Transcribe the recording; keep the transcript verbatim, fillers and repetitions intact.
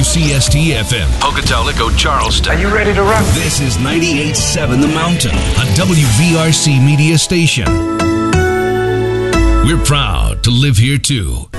C S T F M, Pocatello, Charleston. Are you ready to rock? This is ninety-eight point seven The Mountain, a W V R C media station. We're proud to live here too.